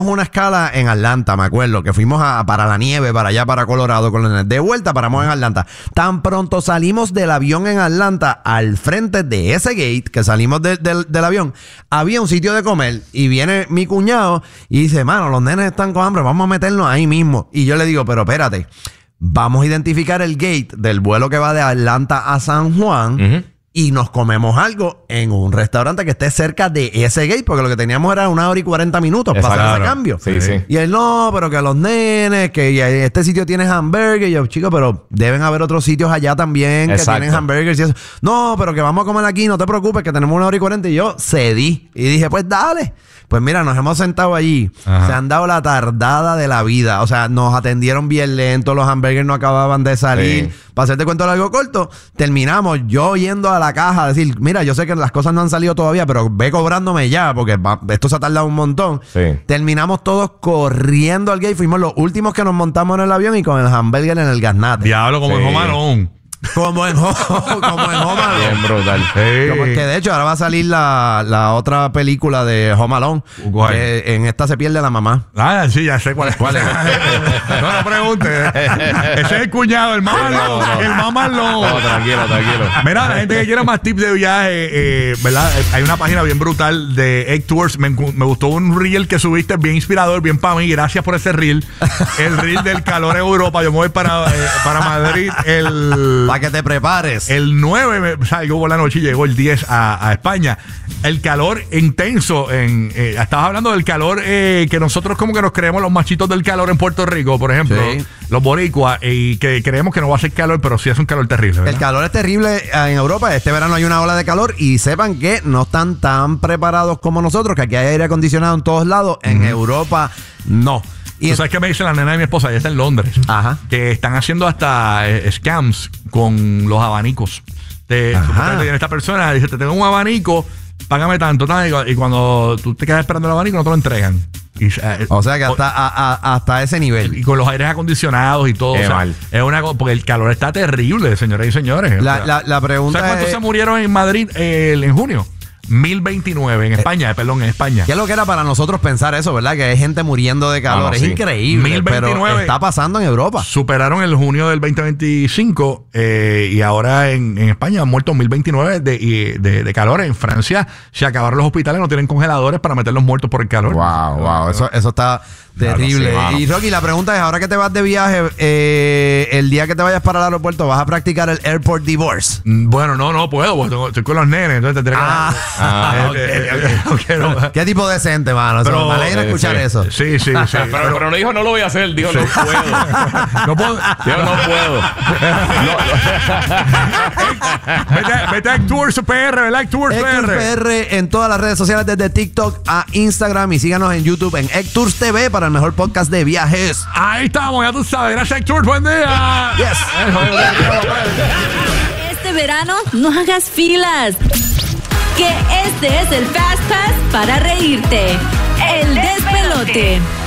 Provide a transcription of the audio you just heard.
una escala en Atlanta, me acuerdo, que fuimos para la nieve, para allá, para Colorado, de vuelta paramos en Atlanta. Tan pronto salimos del avión en Atlanta, al frente de ese gate, que salimos del avión, había un sitio de comer, y viene mi cuñado y dice, mano, los nenes están con hambre, vamos a meternos ahí mismo. Y yo le digo, pero espérate, vamos a identificar el gate del vuelo que va de Atlanta a San Juan, y nos comemos algo en un restaurante que esté cerca de ese gate, porque lo que teníamos era 1 hora y 40 minutos para hacer ese cambio. Sí, sí. Y él, no, pero que los nenes, que este sitio tiene hamburgues. Y yo, chico, pero deben haber otros sitios allá también que tienen hamburgers y eso. No, pero que vamos a comer aquí, no te preocupes, que tenemos 1 hora y 40. Y yo cedí. Y dije, pues dale. Pues mira, nos hemos sentado allí. Ajá. Se han dado la tardada de la vida. O sea, nos atendieron bien lento. Los hamburgers no acababan de salir. Sí. Para hacerte cuento largo corto, terminamos yo yendo a la caja a decir, mira, yo sé que las cosas no han salido todavía, pero ve cobrándome ya, porque esto se ha tardado un montón. Sí. Terminamos todos corriendo al gate. Fuimos los últimos que nos montamos en el avión y con el hamburger en el gaznate. Diablo, como en Home Alone. Como en Home Alone. Bien brutal. Como que de hecho ahora va a salir la otra película de Home Alone. Que en esta se pierde la mamá. Ah, sí, ya sé cuál es. ¿Cuál es? No pregunte. Ese es el cuñado, el mamá no. El mamá no. No, tranquilo. Mira, la gente que quiera más tips de viaje, ¿verdad? Hay una página bien brutal de Egg Tours. Me gustó un reel que subiste, bien inspirador, bien para mí. Gracias por ese reel. El reel del calor en Europa. Yo me voy para Madrid para que te prepares. El 9 salgo por la noche y llegó el 10 a España. El calor intenso. Estabas hablando del calor que nosotros como que nos creemos los machitos del calor en Puerto Rico, por ejemplo. Sí. Los boricuas. Y que creemos que no va a ser calor, pero sí es un calor terrible, ¿verdad? El calor es terrible en Europa. Este verano hay una ola de calor y sepan que no están tan preparados como nosotros, que aquí hay aire acondicionado en todos lados. En Europa, no. ¿Tú sabes qué me dice la nena de mi esposa? Ella está en Londres. Ajá. Que están haciendo hasta scams con los abanicos. Esta persona dice, te tengo un abanico, págame tanto. Y cuando tú te quedas esperando el abanico, no te lo entregan. O sea que hasta ese nivel. Y con los aires acondicionados y todo. Porque el calor está terrible, señoras y señores. La pregunta ¿sabes cuántos se murieron en Madrid en junio? 1029 en España, en España. ¿Qué es lo que era para nosotros pensar eso, verdad? Que hay gente muriendo de calor. Es increíble. 1029, pero está pasando en Europa. Superaron el junio del 2025 y ahora en España han muerto 1029 de calor. En Francia se acabaron los hospitales, no tienen congeladores para meter los muertos por el calor. Wow. Eso está terrible. Claro, sí, y Rocky, la pregunta es, ahora que te vas de viaje, el día que te vayas para el aeropuerto, ¿vas a practicar el airport divorce? Bueno, no puedo, porque estoy con los nenes, entonces tendré que... Okay. ¿Qué tipo decente, mano? Pero, me alegra escuchar eso. Sí. pero no dijo no lo voy a hacer, dijo no puedo. No puedo. Dijo no puedo. Vete a Tours PR, ¿verdad? Tours PR en todas las redes sociales, desde TikTok a Instagram, y síganos en YouTube en Tours TV para el mejor podcast de viajes. Ahí estamos, ya tú sabes. Gracias, Tours. Buen día. Yes. Este verano no hagas filas, que este es el Fast Pass para reírte. El despelote.